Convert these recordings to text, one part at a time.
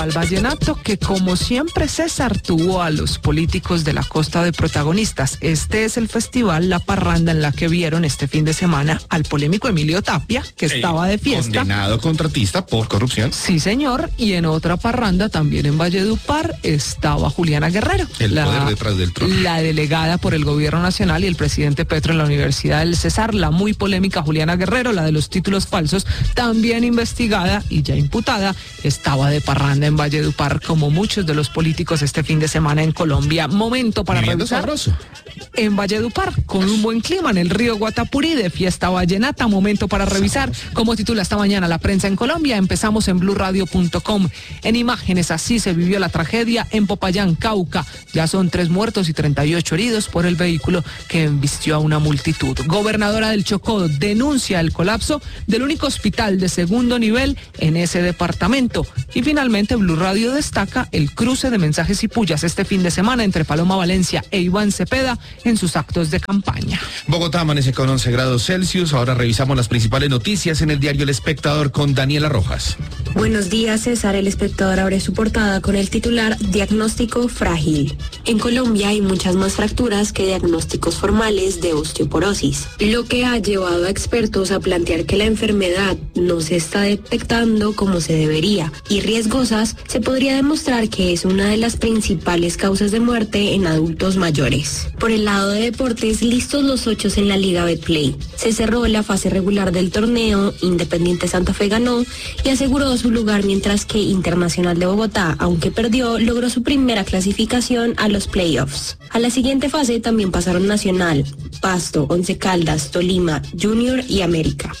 Al vallenato que, como siempre, César, tuvo a los políticos de la costa de protagonistas. Este es el festival La Parranda, en la que vieron este fin de semana al polémico Emilio Tapia, que estaba de fiesta. Condenado contratista por corrupción. Sí, señor. Y en otra parranda, también en Valledupar, estaba Juliana Guerrero. El poder detrás del trono. La delegada por el gobierno nacional y el presidente Petro en la Universidad del Cesar. La muy polémica Juliana Guerrero, la de los títulos falsos, también investigada y ya imputada, estaba de parranda en Valledupar, como muchos de los políticos este fin de semana en Colombia. Momento para Viviendo revisar sabroso. en Valledupar, con un buen clima en el río Guatapurí, de fiesta vallenata. Momento para revisar cómo titula esta mañana la prensa en Colombia. Empezamos en blurradio.com. En imágenes, así se vivió la tragedia en Popayán, Cauca. Ya son 3 muertos y 38 heridos por el vehículo que embistió a una multitud. Gobernadora del Chocó denuncia el colapso del único hospital de segundo nivel en ese departamento. Y finalmente, Blue Radio destaca el cruce de mensajes y pullas este fin de semana entre Paloma Valencia e Iván Cepeda en sus actos de campaña. Bogotá amanece con 11 grados Celsius. Ahora revisamos las principales noticias en el diario El Espectador con Daniela Rojas. Buenos días, César. El Espectador abre su portada con el titular Diagnóstico frágil. En Colombia hay muchas más fracturas que diagnósticos formales de osteoporosis, lo que ha llevado a expertos a plantear que la enfermedad no se está detectando como se debería, y riesgosas, se podría demostrar que es una de las principales causas de muerte en adultos mayores. Por el lado de deportes, listos los 8 en la Liga Betplay. Se cerró la fase regular del torneo, Independiente Santa Fe ganó y aseguró su lugar, mientras que Internacional de Bogotá, aunque perdió, logró su primera clasificación a los playoffs. A la siguiente fase también pasaron Nacional, Pasto, Once Caldas, Tolima, Junior y América.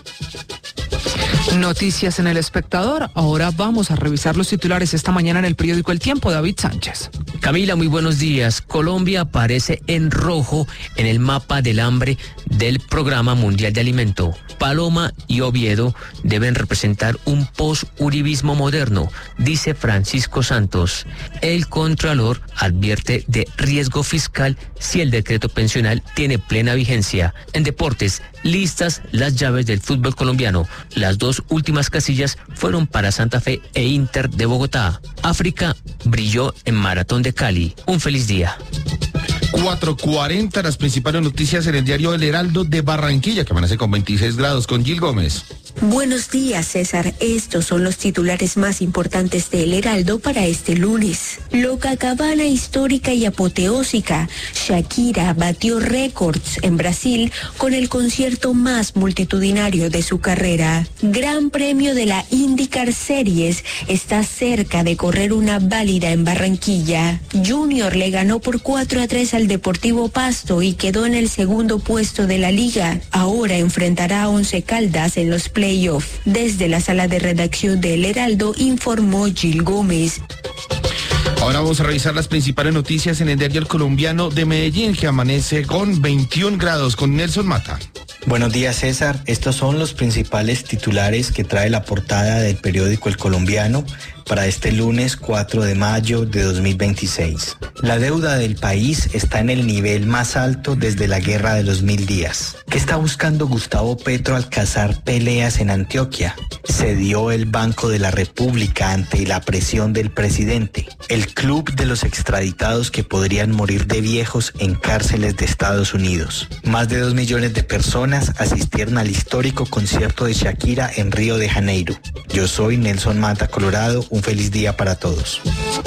Noticias en El Espectador. Ahora vamos a revisar los titulares esta mañana en el periódico El Tiempo. David Sánchez. Camila, muy buenos días. Colombia aparece en rojo en el mapa del hambre del Programa Mundial de Alimento. Paloma y Oviedo deben representar un post-uribismo moderno, dice Francisco Santos. El Contralor advierte de riesgo fiscal si el decreto pensional tiene plena vigencia. En deportes, listas las llaves del fútbol colombiano. Las 2 últimas casillas fueron para Santa Fe e Inter de Bogotá. África brilló en Maratón de Cali. Un feliz día. 4:40, las principales noticias en el diario El Heraldo de Barranquilla, que amanece con 26 grados, con Gil Gómez. Buenos días, César. Estos son los titulares más importantes de El Heraldo para este lunes. Copacabana histórica y apoteósica. Shakira batió récords en Brasil con el concierto más multitudinario de su carrera. Gran Premio de la IndyCar Series está cerca de correr una válida en Barranquilla. Junior le ganó por 4-3 al Deportivo Pasto y quedó en el segundo puesto de la liga. Ahora enfrentará a Once Caldas en los playoff. Desde la sala de redacción de El Heraldo informó Gil Gómez. Ahora vamos a revisar las principales noticias en el diario El Colombiano de Medellín, que amanece con 21 grados, con Nelson Mata. Buenos días, César. Estos son los principales titulares que trae la portada del periódico El Colombiano para este lunes 4 de mayo de 2026. La deuda del país está en el nivel más alto desde la Guerra de los 1000 días. ¿Qué está buscando Gustavo Petro al cazar peleas en Antioquia? Cedió el Banco de la República ante la presión del presidente. El club de los extraditados que podrían morir de viejos en cárceles de Estados Unidos. Más de 2 millones de personas asistieron al histórico concierto de Shakira en Río de Janeiro. Yo soy Nelson Mata, Colorado. Un feliz día para todos.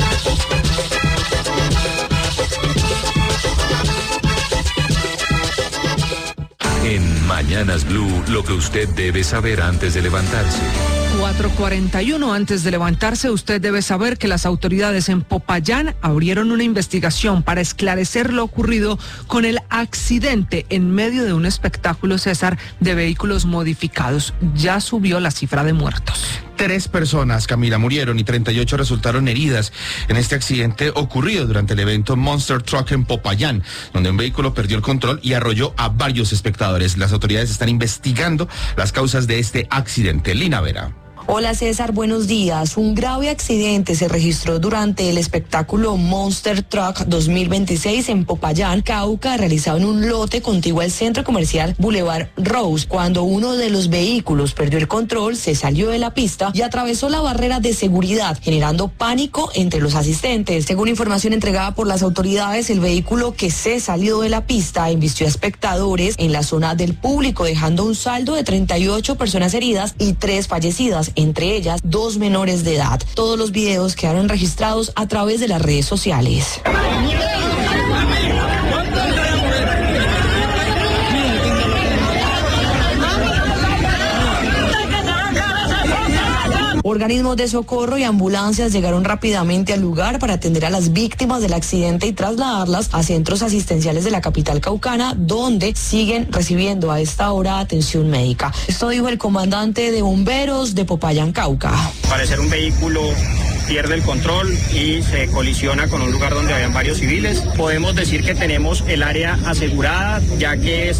En Mañanas Blue, lo que usted debe saber antes de levantarse. 4:41, antes de levantarse, usted debe saber que las autoridades en Popayán abrieron una investigación para esclarecer lo ocurrido con el accidente en medio de un espectáculo, César, de vehículos modificados. Ya subió la cifra de muertos. 3 personas, Camila, murieron y 38 resultaron heridas en este accidente ocurrido durante el evento Monster Truck en Popayán, donde un vehículo perdió el control y arrolló a varios espectadores. Las autoridades están investigando las causas de este accidente. Lina Vera. Hola César, buenos días. Un grave accidente se registró durante el espectáculo Monster Truck 2026 en Popayán, Cauca, realizado en un lote contiguo al centro comercial Boulevard Rose. Cuando uno de los vehículos perdió el control, se salió de la pista y atravesó la barrera de seguridad, generando pánico entre los asistentes. Según información entregada por las autoridades, el vehículo que se salió de la pista embistió a espectadores en la zona del público, dejando un saldo de 38 personas heridas y 3 fallecidas, entre ellas 2 menores de edad. Todos los videos quedaron registrados a través de las redes sociales. Organismos de socorro y ambulancias llegaron rápidamente al lugar para atender a las víctimas del accidente y trasladarlas a centros asistenciales de la capital caucana, donde siguen recibiendo a esta hora atención médica. Esto dijo el comandante de bomberos de Popayán, Cauca. Parecer un vehículo pierde el control y se colisiona con un lugar donde habían varios civiles. Podemos decir que tenemos el área asegurada, ya que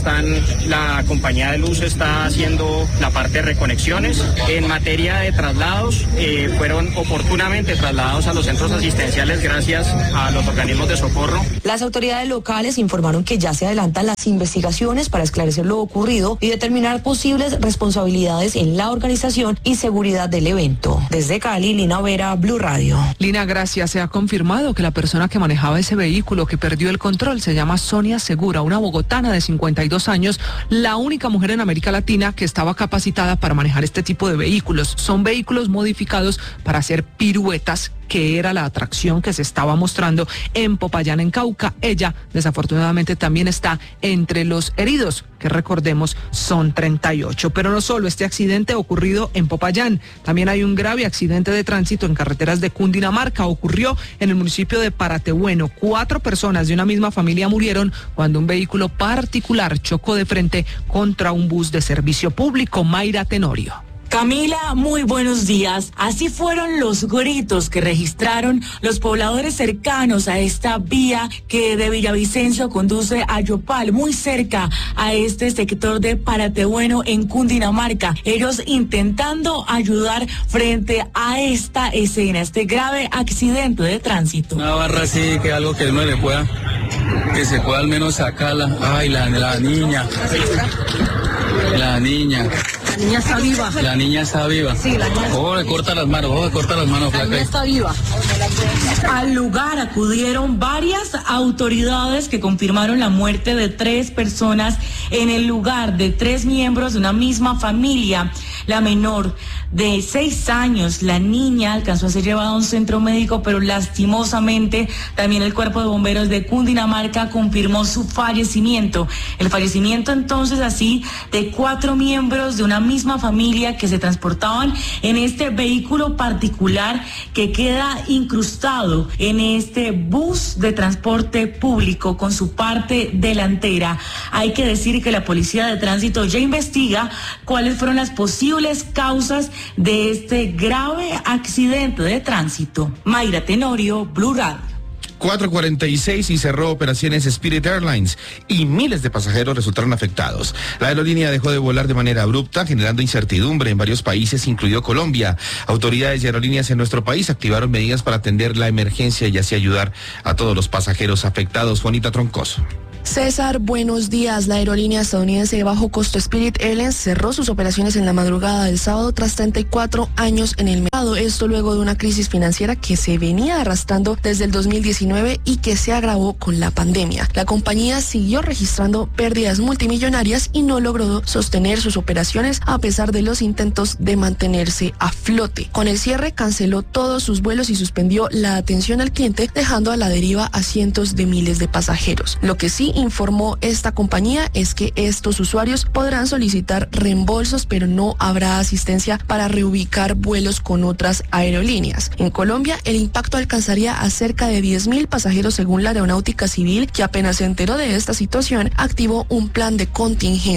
la compañía de luz está haciendo la parte de reconexiones. En materia de traslados, fueron oportunamente trasladados a los centros asistenciales gracias a los organismos de socorro. Las autoridades locales informaron que ya se adelantan las investigaciones para esclarecer lo ocurrido y determinar posibles responsabilidades en la organización y seguridad del evento. Desde Cali, Lina Vera, Blue Radio. Lina, gracias. Se ha confirmado que la persona que manejaba ese vehículo que perdió el control se llama Sonia Segura, una bogotana de 52 años, la única mujer en América Latina que estaba capacitada para manejar este tipo de vehículos. Son vehículos modificados para hacer piruetas, que era la atracción que se estaba mostrando en Popayán, en Cauca. Ella, desafortunadamente, también está entre los heridos, que recordemos son 38. Pero no solo este accidente ocurrido en Popayán, también hay un grave accidente de tránsito en carreteras de Cundinamarca. Ocurrió en el municipio de Paratebueno. 4 personas de una misma familia murieron cuando un vehículo particular chocó de frente contra un bus de servicio público. Mayra Tenorio. Camila, muy buenos días. Así fueron los gritos que registraron los pobladores cercanos a esta vía que de Villavicencio conduce a Yopal, muy cerca a este sector de Paratebueno en Cundinamarca. Ellos intentando ayudar frente a esta escena, este grave accidente de tránsito. Una barra así, que algo que uno le pueda, que se pueda al menos sacarla. Ay, la niña. La niña está viva. La niña está viva. Sí, la niña. Ojo, le corta las manos, flaca. La niña está viva. Al lugar acudieron varias autoridades que confirmaron la muerte de 3 personas en el lugar, de 3 miembros de una misma familia. La menor de 6 años, la niña, alcanzó a ser llevada a un centro médico, pero lastimosamente también el cuerpo de bomberos de Cundinamarca confirmó su fallecimiento. El fallecimiento entonces así de 4 miembros de una misma familia que se transportaban en este vehículo particular que queda incrustado en este bus de transporte público con su parte delantera. Hay que decir que la Policía de Tránsito ya investiga cuáles fueron las posibles causas de este grave accidente de tránsito. Mayra Tenorio, Blue Radio. 4:46 y cerró operaciones Spirit Airlines y miles de pasajeros resultaron afectados. La aerolínea dejó de volar de manera abrupta, generando incertidumbre en varios países, incluido Colombia. Autoridades y aerolíneas en nuestro país activaron medidas para atender la emergencia y así ayudar a todos los pasajeros afectados. Juanita Troncoso. César, buenos días. La aerolínea estadounidense de bajo costo Spirit Airlines cerró sus operaciones en la madrugada del sábado tras 34 años en el mercado. Esto luego de una crisis financiera que se venía arrastrando desde el 2019 y que se agravó con la pandemia. La compañía siguió registrando pérdidas multimillonarias y no logró sostener sus operaciones a pesar de los intentos de mantenerse a flote. Con el cierre canceló todos sus vuelos y suspendió la atención al cliente, dejando a la deriva a cientos de miles de pasajeros. Lo que sí informó esta compañía es que estos usuarios podrán solicitar reembolsos, pero no habrá asistencia para reubicar vuelos con otras aerolíneas. En Colombia, el impacto alcanzaría a cerca de 10.000 pasajeros según la Aeronáutica Civil, que apenas se enteró de esta situación, activó un plan de contingencia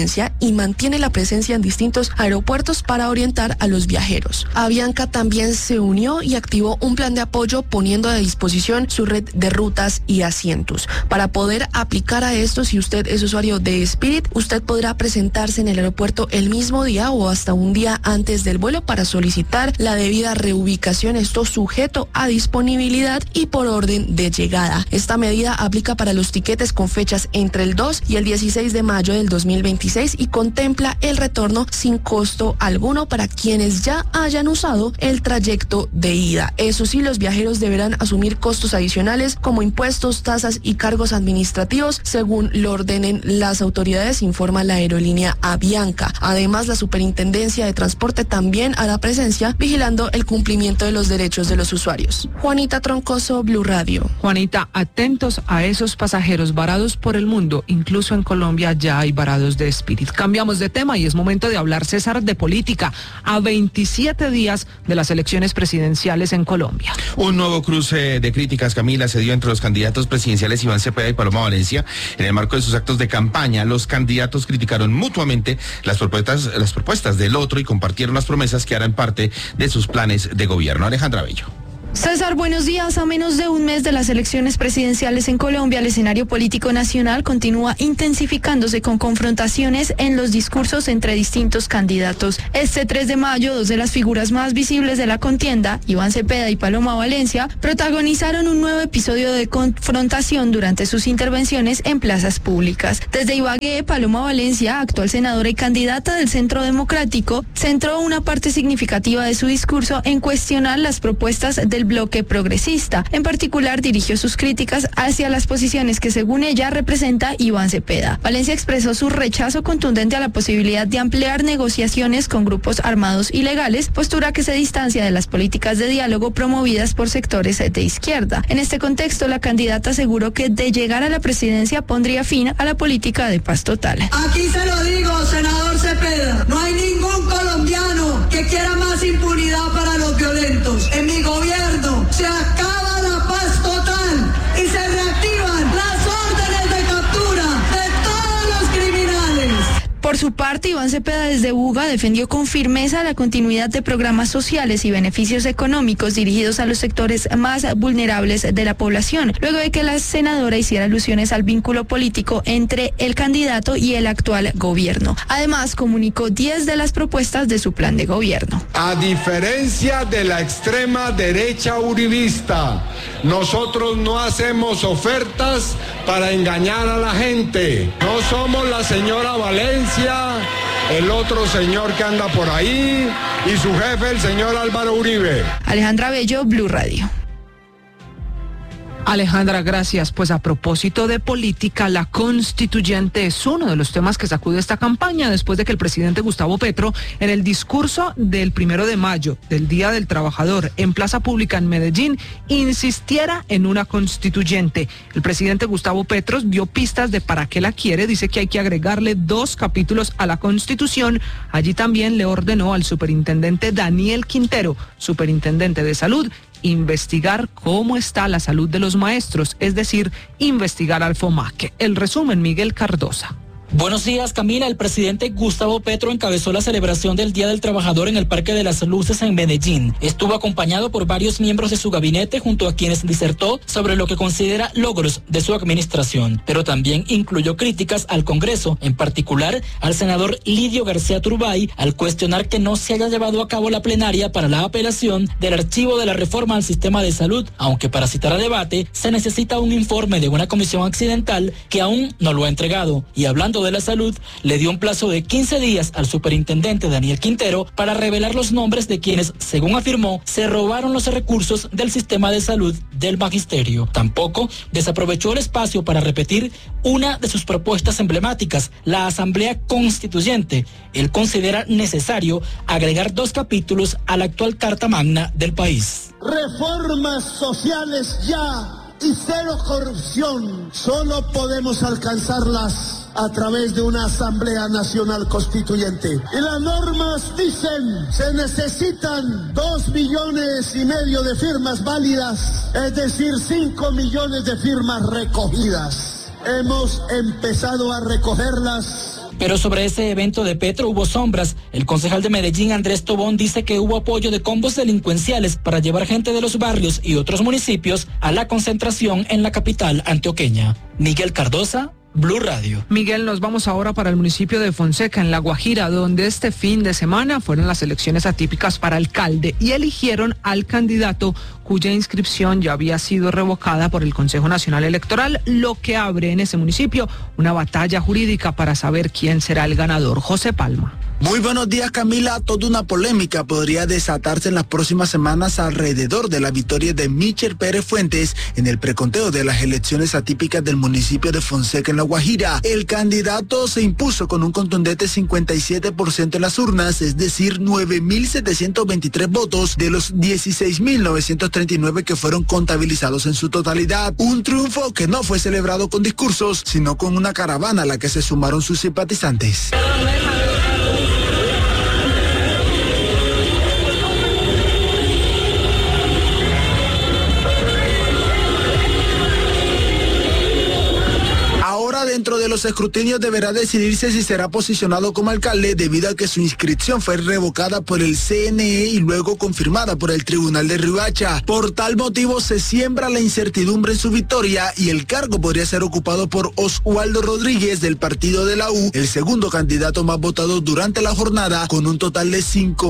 y mantiene la presencia en distintos aeropuertos para orientar a los viajeros. Avianca también se unió y activó un plan de apoyo poniendo a disposición su red de rutas y asientos. Para poder aplicar a esto, si usted es usuario de Spirit, usted podrá presentarse en el aeropuerto el mismo día o hasta un día antes del vuelo para solicitar la debida reubicación, esto sujeto a disponibilidad y por orden de llegada. Esta medida aplica para los tiquetes con fechas entre el 2 y el 16 de mayo del 2026 y contempla el retorno sin costo alguno para quienes ya hayan usado el trayecto de ida. Eso sí, los viajeros deberán asumir costos adicionales como impuestos, tasas y cargos administrativos según lo ordenen las autoridades, informa la aerolínea Avianca. Además, la Superintendencia de Transporte también hará presencia vigilando el cumplimiento de los derechos de los usuarios. Juanita Troncoso, Blue Radio. Juanita, atentos a esos pasajeros varados por el mundo, incluso en Colombia ya hay varados de Spirit. Cambiamos de tema y es momento de hablar, César, de política, a 27 días de las elecciones presidenciales en Colombia. Un nuevo cruce de críticas, Camila, se dio entre los candidatos presidenciales Iván Cepeda y Paloma Valencia. En el marco de sus actos de campaña, los candidatos criticaron mutuamente las propuestas del otro y compartieron las promesas que harán parte de sus planes de gobierno. Alejandra Bello. César, buenos días. A menos de un mes de las elecciones presidenciales en Colombia, el escenario político nacional continúa intensificándose con confrontaciones en los discursos entre distintos candidatos. Este 3 de mayo, dos de las figuras más visibles de la contienda, Iván Cepeda y Paloma Valencia, protagonizaron un nuevo episodio de confrontación durante sus intervenciones en plazas públicas. Desde Ibagué, Paloma Valencia, actual senadora y candidata del Centro Democrático, centró una parte significativa de su discurso en cuestionar las propuestas del bloque progresista. En particular, dirigió sus críticas hacia las posiciones que según ella representa Iván Cepeda. Valencia expresó su rechazo contundente a la posibilidad de ampliar negociaciones con grupos armados ilegales, postura que se distancia de las políticas de diálogo promovidas por sectores de izquierda. En este contexto, la candidata aseguró que de llegar a la presidencia pondría fin a la política de paz total. Aquí se lo digo, senador Cepeda, no hay ningún colombiano que quiera más impunidad para los violentos. En mi gobierno se acaba la paz total y se reactivan las órdenes de captura de todos los criminales. Por su parte, Iván Cepeda desde Buga defendió con firmeza la continuidad de programas sociales y beneficios económicos dirigidos a los sectores más vulnerables de la población, luego de que la senadora hiciera alusiones al vínculo político entre el candidato y el actual gobierno. Además, comunicó 10 de las propuestas de su plan de gobierno. A diferencia de la extrema derecha uribista, nosotros no hacemos ofertas para engañar a la gente. No somos la señora Valencia, el otro señor que anda por ahí y su jefe, el señor Álvaro Uribe. Alejandra Bello, Blue Radio. Alejandra, gracias. Pues a propósito de política, la constituyente es uno de los temas que sacude esta campaña después de que el presidente Gustavo Petro, en el discurso del 1 de mayo, del Día del Trabajador, en plaza pública en Medellín, insistiera en una constituyente. El presidente Gustavo Petro dio pistas de para qué la quiere, dice que hay que agregarle 2 capítulos a la Constitución. Allí también le ordenó al superintendente Daniel Quintero, superintendente de Salud, investigar cómo está la salud de los maestros, es decir, investigar al FOMAC. El resumen, Miguel Cardosa. Buenos días, Camila. El presidente Gustavo Petro encabezó la celebración del Día del Trabajador en el Parque de las Luces en Medellín. Estuvo acompañado por varios miembros de su gabinete junto a quienes disertó sobre lo que considera logros de su administración, pero también incluyó críticas al Congreso, en particular al senador Lidio García Turbay, al cuestionar que no se haya llevado a cabo la plenaria para la apelación del archivo de la reforma al sistema de salud, aunque para citar a debate se necesita un informe de una comisión accidental que aún no lo ha entregado. Y hablando de la salud, le dio un plazo de 15 días al superintendente Daniel Quintero para revelar los nombres de quienes, según afirmó, se robaron los recursos del sistema de salud del magisterio. Tampoco desaprovechó el espacio para repetir una de sus propuestas emblemáticas, la Asamblea Constituyente. Él considera necesario agregar 2 capítulos a la actual Carta Magna del país. Reformas sociales ya y cero corrupción. Solo podemos alcanzarlas a través de una Asamblea Nacional Constituyente. Y las normas dicen, se necesitan 2,5 millones de firmas válidas, es decir, 5 millones de firmas recogidas. Hemos empezado a recogerlas Pero sobre ese evento de Petro hubo sombras. El concejal de Medellín, Andrés Tobón, dice que hubo apoyo de combos delincuenciales para llevar gente de los barrios y otros municipios a la concentración en la capital antioqueña. Miguel Cardosa, Blue Radio. Miguel, nos vamos ahora para el municipio de Fonseca, en La Guajira, donde este fin de semana fueron las elecciones atípicas para alcalde y eligieron al candidato cuya inscripción ya había sido revocada por el Consejo Nacional Electoral, lo que abre en ese municipio una batalla jurídica para saber quién será el ganador. José Palma. Muy buenos días, Camila. Toda una polémica podría desatarse en las próximas semanas alrededor de la victoria de Michel Pérez Fuentes en el preconteo de las elecciones atípicas del municipio de Fonseca, en La Guajira. El candidato se impuso con un contundente 57% en las urnas, es decir, 9.723 votos de los 16.939 que fueron contabilizados en su totalidad. Un triunfo que no fue celebrado con discursos, sino con una caravana a la que se sumaron sus simpatizantes. Dentro de los escrutinios deberá decidirse si será posicionado como alcalde, debido a que su inscripción fue revocada por el CNE y luego confirmada por el Tribunal de Riohacha. Por tal motivo se siembra la incertidumbre en su victoria y el cargo podría ser ocupado por Oswaldo Rodríguez del partido de la U, el segundo candidato más votado durante la jornada, con un total de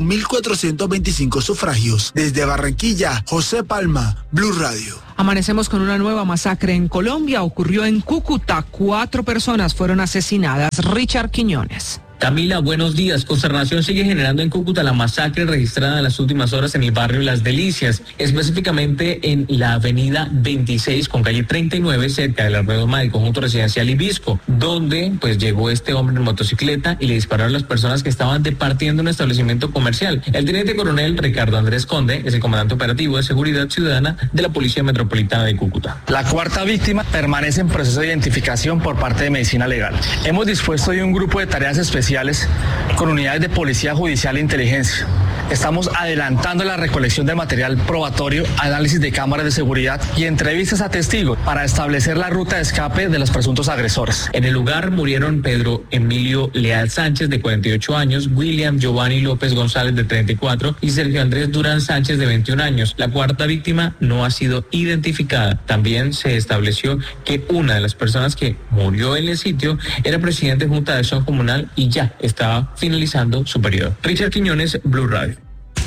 5.425 sufragios. Desde Barranquilla, José Palma, Blue Radio. Amanecemos con una nueva masacre en Colombia. Ocurrió en Cúcuta. 4 personas fueron asesinadas. Richard Quiñones. Camila, buenos días. Consternación sigue generando en Cúcuta la masacre registrada en las últimas horas en el barrio Las Delicias, específicamente en la avenida 26 con calle 39, cerca del Alfredo del conjunto residencial Ibisco, donde pues llegó este hombre en motocicleta y le dispararon a las personas que estaban departiendo un establecimiento comercial. El teniente coronel Ricardo Andrés Conde es el comandante operativo de seguridad ciudadana de la Policía Metropolitana de Cúcuta. La cuarta víctima permanece en proceso de identificación por parte de Medicina Legal. Hemos dispuesto de un grupo de tareas especiales con unidades de Policía Judicial e Inteligencia. Estamos adelantando la recolección de material probatorio, análisis de cámaras de seguridad y entrevistas a testigos para establecer la ruta de escape de los presuntos agresores. En el lugar murieron Pedro Emilio Leal Sánchez, de 48 años, William Giovanni López González, de 34, y Sergio Andrés Durán Sánchez, de 21 años. La cuarta víctima no ha sido identificada. También se estableció que una de las personas que murió en el sitio era presidente de Junta de Acción Comunal y ya estaba finalizando su periodo. Richard Quiñones, Blue Radio.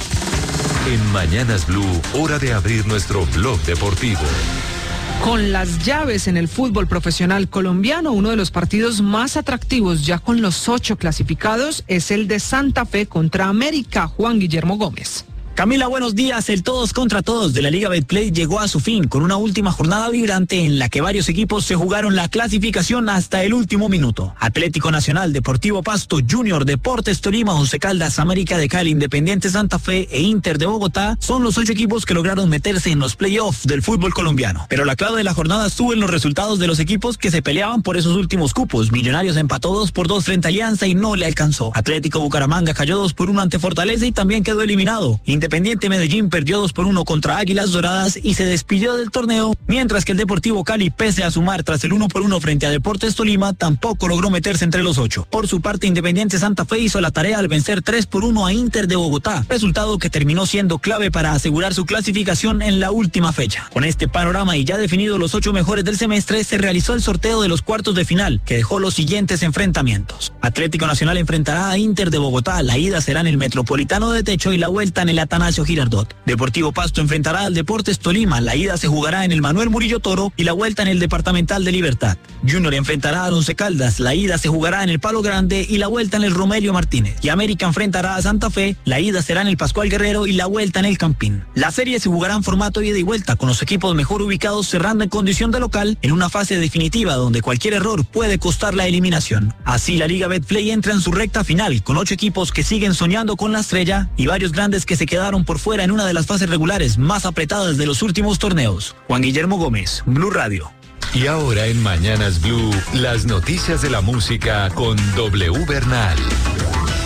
En Mañanas Blue, hora de abrir nuestro blog deportivo. Con las llaves en el fútbol profesional colombiano, uno de los partidos más atractivos, ya con los 8 clasificados, es el de Santa Fe contra América. Juan Guillermo Gómez. Camila, buenos días. El todos contra todos de la Liga Betplay llegó a su fin con una última jornada vibrante en la que varios equipos se jugaron la clasificación hasta el último minuto. Atlético Nacional, Deportivo Pasto, Junior, Deportes Tolima, Once Caldas, América de Cali, Independiente Santa Fe e Inter de Bogotá son los 8 equipos que lograron meterse en los playoffs del fútbol colombiano. Pero la clave de la jornada estuvo en los resultados de los equipos que se peleaban por esos últimos cupos. Millonarios empató 2-2 frente a Alianza y no le alcanzó. Atlético Bucaramanga cayó 2-1 ante Fortaleza y también quedó eliminado. Independiente Medellín perdió 2-1 contra Águilas Doradas y se despidió del torneo, mientras que el Deportivo Cali, pese a sumar tras el 1-1 frente a Deportes Tolima, tampoco logró meterse entre los 8. Por su parte, Independiente Santa Fe hizo la tarea al vencer 3-1 a Inter de Bogotá, resultado que terminó siendo clave para asegurar su clasificación en la última fecha. Con este panorama y ya definidos los 8 mejores del semestre, se realizó el sorteo de los cuartos de final, que dejó los siguientes enfrentamientos. Atlético Nacional enfrentará a Inter de Bogotá, la ida será en el Metropolitano de Techo y la vuelta en el Atanasio Girardot. Deportivo Pasto enfrentará al Deportes Tolima, la ida se jugará en el Manuel Murillo Toro y la vuelta en el Departamental de Libertad. Junior enfrentará a Once Caldas, la ida se jugará en el Palo Grande y la vuelta en el Romelio Martínez. Y América enfrentará a Santa Fe, la ida será en el Pascual Guerrero y la vuelta en el Campín. La serie se jugará en formato ida y vuelta, con los equipos mejor ubicados cerrando en condición de local en una fase definitiva donde cualquier error puede costar la eliminación. Así la Liga Betplay entra en su recta final, con 8 equipos que siguen soñando con la estrella y varios grandes que se quedaron por fuera en una de las fases regulares más apretadas de los últimos torneos. Juan Guillermo Gómez, Blue Radio. Y ahora en Mañanas Blue, las noticias de la música con W Bernal.